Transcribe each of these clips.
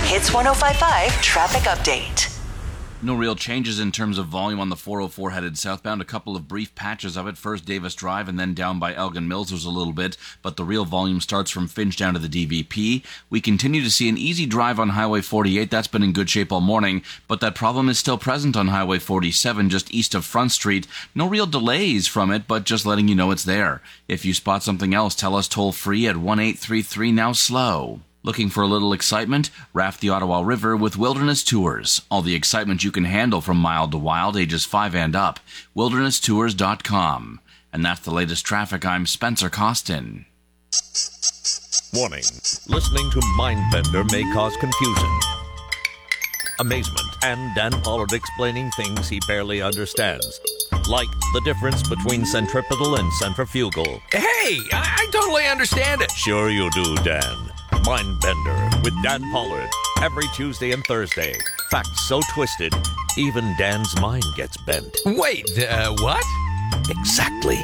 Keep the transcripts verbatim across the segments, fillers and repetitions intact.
Hits one oh five point five traffic update. No real changes in terms of volume on the four oh four headed southbound. A couple of brief patches of it. First Davis Drive and then down by Elgin Mills was a little bit, but the real volume starts from Finch down to the D V P. We continue to see an easy drive on Highway forty-eight. That's been in good shape all morning, but that problem is still present on Highway forty-seven just east of Front Street. No real delays from it, but just letting you know it's there. If you spot something else, tell us toll free at one eight three three now slow. Looking for a little excitement? Raft the Ottawa River with Wilderness Tours. All the excitement you can handle from mild to wild, ages five and up. wilderness tours dot com. And that's the latest traffic. I'm Spencer Costin. Warning. Listening to Mindbender may cause confusion, amazement, and Dan Pollard explaining things he barely understands. Like the difference between centripetal and centrifugal. Hey, I, I totally understand it. Sure you do, Dan. Mindbender with Dan Pollard. Every Tuesday and Thursday. Facts so twisted, even Dan's mind gets bent. Wait, uh, what? Exactly.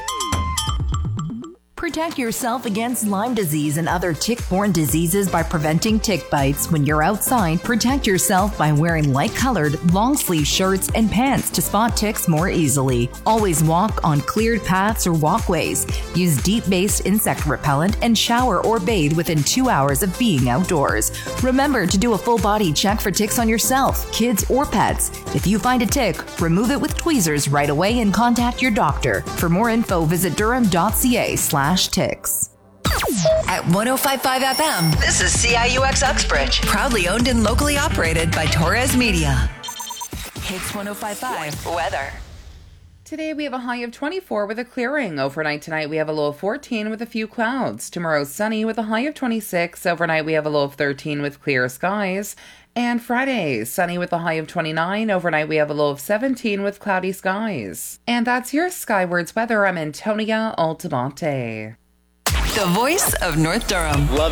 Protect yourself against Lyme disease and other tick-borne diseases by preventing tick bites. When you're outside, protect yourself by wearing light-colored, long-sleeve shirts and pants to spot ticks more easily. Always walk on cleared paths or walkways. Use DEET-based insect repellent and shower or bathe within two hours of being outdoors. Remember to do a full-body check for ticks on yourself, kids, or pets. If you find a tick, remove it with tweezers right away and contact your doctor. For more info, visit durham.ca slash ticks. At one oh five point five F M, this is C I U X Uxbridge, proudly owned and locally operated by Torres Media. Hits one oh five point five weather. Today we have a high of twenty-four with a clearing. Overnight tonight we have a low of fourteen with a few clouds. Tomorrow sunny with a high of twenty-six. Overnight we have a low of thirteen with clear skies. And Friday, sunny with a high of twenty-nine. Overnight we have a low of seventeen with cloudy skies. And that's your Skywards weather. I'm Antonia Altamonte. The voice of North Durham. Love